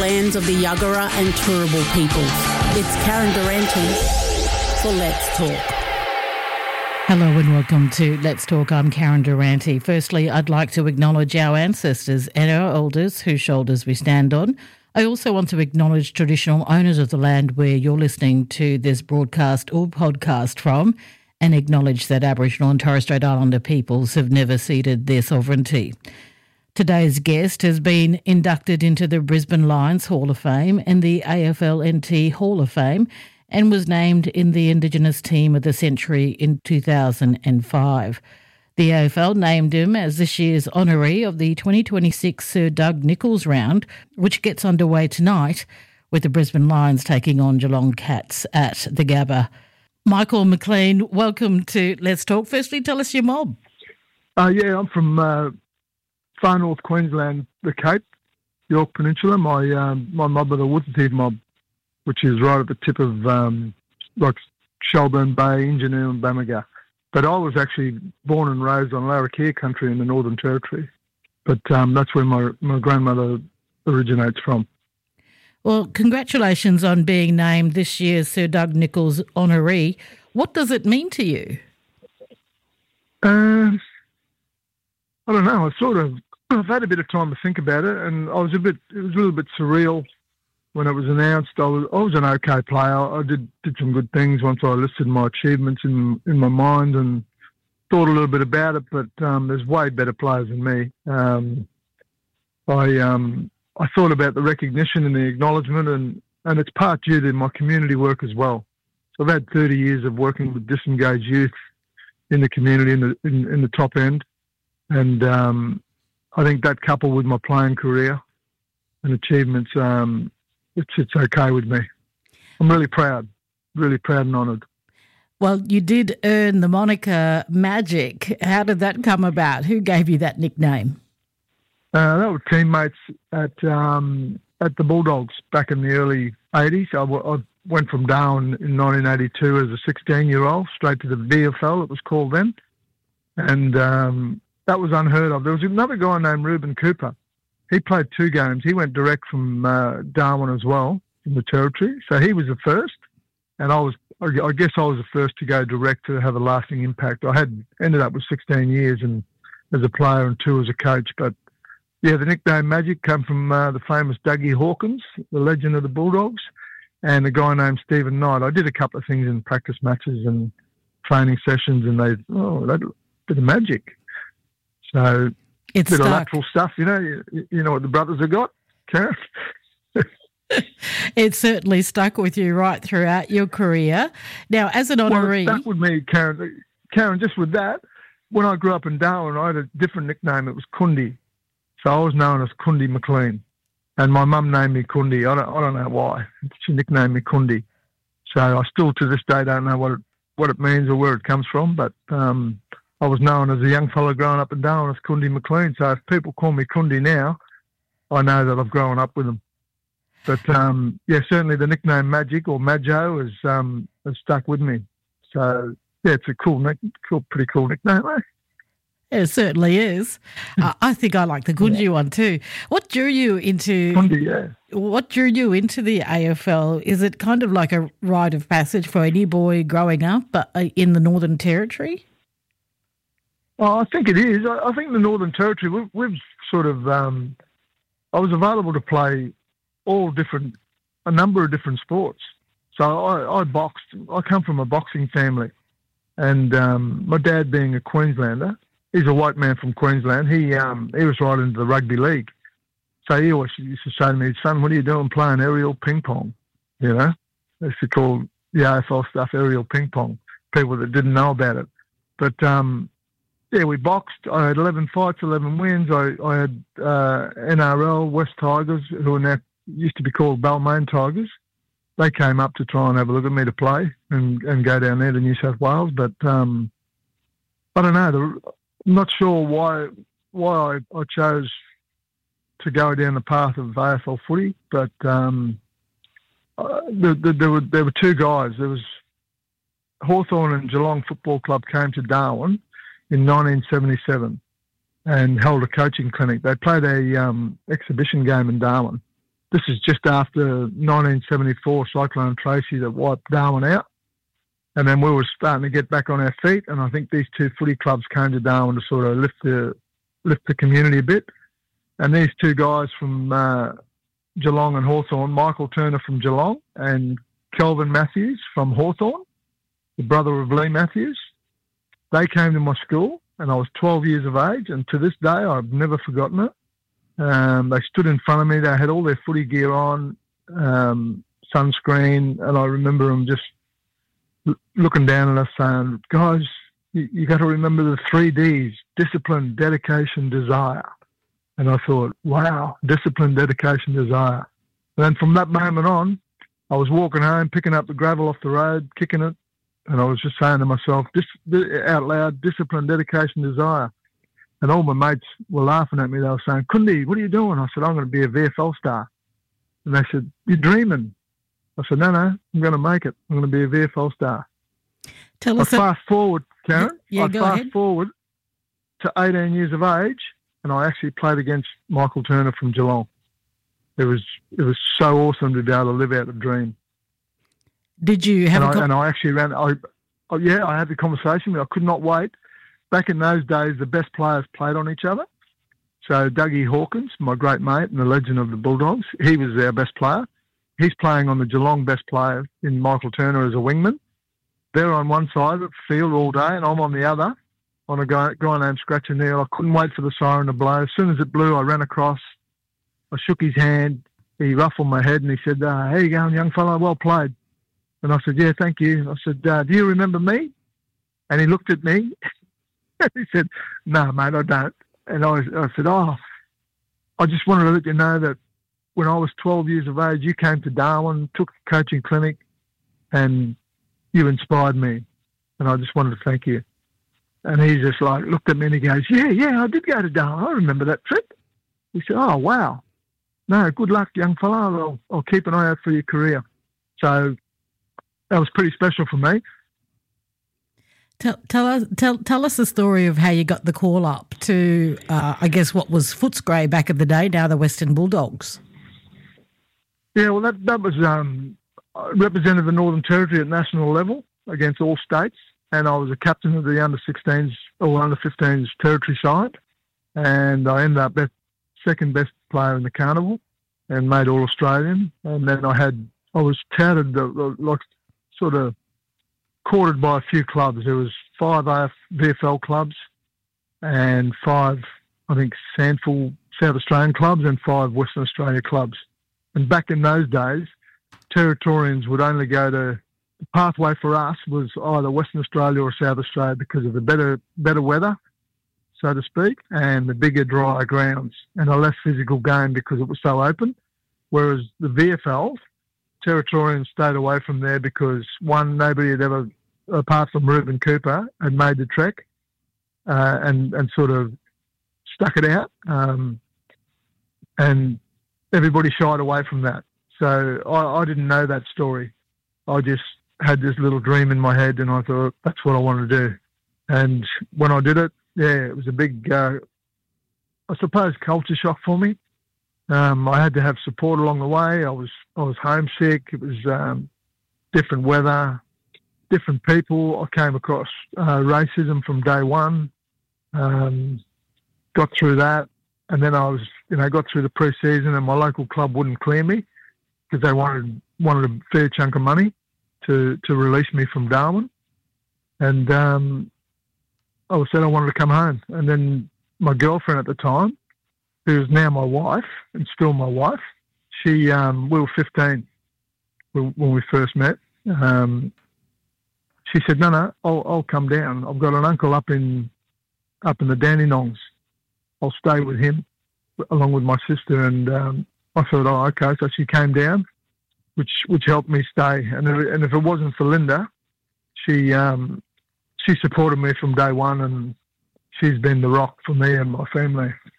lands of the Yuggera and Turrbal peoples. It's Karen Durante for Let's Talk. Hello and welcome to Let's Talk. I'm Karen Durante. Firstly, I'd like to acknowledge our ancestors and our elders whose shoulders we stand on. I also want to acknowledge traditional owners of the land where you're listening to this broadcast or podcast from, and acknowledge that Aboriginal and Torres Strait Islander peoples have never ceded their sovereignty. Today's guest has been inducted into the Brisbane Lions Hall of Fame and the AFLNT Hall of Fame, and was named in the Indigenous Team of the Century in 2005. The AFL named him as this year's honoree of the 2026 Sir Doug Nicholls round, which gets underway tonight with the Brisbane Lions taking on Geelong Cats at the Gabba. Michael McLean, welcome to Let's Talk. Firstly, tell us your mob. I'm from far north Queensland, the Cape, York Peninsula. My mob are the Woodshead mob, which is right at the tip of Shelburne Bay, Ingenuity and Bamaga. But I was actually born and raised on Larrakia country in the Northern Territory. But that's where my grandmother originates from. Well, congratulations on being named this year's Sir Doug Nicholls honoree. What does it mean to you? I don't know. I've had a bit of time to think about it, and it was a little bit surreal when it was announced. I was an okay player. I did some good things once I listed my achievements in my mind and thought a little bit about it, but there's way better players than me. I thought about the recognition and the acknowledgement, and it's part due to my community work as well. So I've had 30 years of working with disengaged youth in the community in the top end, and I think that coupled with my playing career and achievements, it's okay with me. I'm really proud and honoured. Well, you did earn the moniker Magic. How did that come about? Who gave you that nickname? That were teammates at the Bulldogs back in the early 80s. I went from Darwin in 1982 as a 16-year-old straight to the VFL, it was called then. And that was unheard of. There was another guy named Reuben Cooper. He played 2 games. He went direct from Darwin as well, in the Territory. So he was the first, and I guess I was the first to go direct to have a lasting impact. I had ended up with 16 years and as a player and 2 as a coach. But, yeah, the nickname Magic came from the famous Dougie Hawkins, the legend of the Bulldogs, and a guy named Stephen Knight. I did a couple of things in practice matches and training sessions, and that's a bit of magic. So... It's bit stuck. of lateral stuff, you know what the brothers have got, Karen? It certainly stuck with you right throughout your career. Now, as an honoree... Well, it stuck with me, Karen. Karen, just with that, when I grew up in Darwin, I had a different nickname. It was Kundi. So I was known as Kundi McLean. And my mum named me Kundi. I don't know why. She nicknamed me Kundi. So I still, to this day, don't know what it means or where it comes from, but... I was known as a young fellow growing up in Darwin as Kundi McLean. So if people call me Kundi now, I know that I've grown up with them. But, certainly the nickname Magic or Majo has stuck with me. So, yeah, it's a pretty cool nickname, eh? It certainly is. I think I like the Kundi one too. What drew you into Kundi, yeah. What drew you into the AFL? Is it kind of like a rite of passage for any boy growing up in the Northern Territory? Oh, I think it is. I think the Northern Territory, we've sort of... I was available to play a number of different sports. So I boxed. I come from a boxing family. And my dad being a Queenslander, he's a white man from Queensland, he was right into the rugby league. So he always used to say to me, son, what are you doing playing aerial ping pong? You know? They used to call the AFL stuff aerial ping pong, people that didn't know about it. But... yeah, we boxed. I had 11 fights, 11 wins. I had NRL, West Tigers, who are now used to be called Balmain Tigers. They came up to try and have a look at me to play and go down there to New South Wales. But I don't know. I'm not sure why I chose to go down the path of AFL footy. But there were 2 guys. There was Hawthorn and Geelong Football Club came to Darwin in 1977 and held a coaching clinic. They played a exhibition game in Darwin, this is just after 1974 Cyclone Tracy that wiped Darwin out. And then we were starting to get back on our feet, and I think these two footy clubs came to Darwin to sort of lift the community a bit. And these two guys from Geelong and Hawthorn, Michael Turner from Geelong and Kelvin Matthews from Hawthorn, the brother of Lee Matthews, they came to my school, and I was 12 years of age, and to this day I've never forgotten it. They stood in front of me. They had all their footy gear on, sunscreen, and I remember them just looking down at us saying, guys, you got to remember the 3 Ds, discipline, dedication, desire. And I thought, wow, discipline, dedication, desire. And then from that moment on, I was walking home, picking up the gravel off the road, kicking it, and I was just saying to myself, out loud, discipline, dedication, desire. And all my mates were laughing at me. They were saying, Kundi, what are you doing? I said, I'm going to be a VFL star. And they said, you're dreaming. I said, no, I'm going to make it. I'm going to be a VFL star. Tell us. Fast forward, Karen. Go ahead. Forward to 18 years of age, and I actually played against Michael Turner from Geelong. It was so awesome to be able to live out the dream. Did you have and I actually ran. I had the conversation. I could not wait. Back in those days, the best players played on each other. So Dougie Hawkins, my great mate and the legend of the Bulldogs, he was our best player. He's playing on the Geelong best player in Michael Turner as a wingman. They're on one side of the field all day, and I'm on the other on a guy named Scratch O'Neill. I couldn't wait for the siren to blow. As soon as it blew, I ran across. I shook his hand. He ruffled my head, and he said, how you going, young fella? Well played. And I said, yeah, thank you. I said, do you remember me? And he looked at me. He said, no, mate, I don't. And I said, I just wanted to let you know that when I was 12 years of age, you came to Darwin, took a coaching clinic, and you inspired me. And I just wanted to thank you. And he just looked at me and he goes, yeah, I did go to Darwin. I remember that trip. He said, oh, wow. No, good luck, young fella. I'll keep an eye out for your career. So that was pretty special for me. Tell us the story of how you got the call up to, I guess, what was Footscray back in the day, now the Western Bulldogs. Yeah, well, that was represented the Northern Territory at national level against all states, and I was a captain of the under-16s or under-15s territory side, and I ended up second best player in the carnival and made All-Australian. And then I was touted, sort of courted by a few clubs. There was 5 VFL clubs and 5, I think, Sandful South Australian clubs and 5 Western Australia clubs. And back in those days, Territorians would only go to, the pathway for us was either Western Australia or South Australia because of the better weather, so to speak, and the bigger, drier grounds and a less physical game because it was so open. Whereas the VFL, Territorians stayed away from there because, one, nobody had ever, apart from Reuben Cooper, had made the trek and sort of stuck it out. And everybody shied away from that. So I didn't know that story. I just had this little dream in my head and I thought that's what I wanted to do. And when I did it, it was a big, I suppose, culture shock for me. I had to have support along the way. I was homesick. It was different weather, different people. I came across racism from day one. Got through that, and then I was, got through the pre-season, and my local club wouldn't clear me because they wanted a fair chunk of money to release me from Darwin, and I said I wanted to come home. And then my girlfriend at the time, who is now my wife and still my wife, we were 15 when we first met. She said, no, I'll come down. I've got an uncle up in the Dandenongs. I'll stay with him along with my sister. And I thought, okay. So she came down, which helped me stay. And if it wasn't for Linda, she supported me from day one, and she's been the rock for me and my family.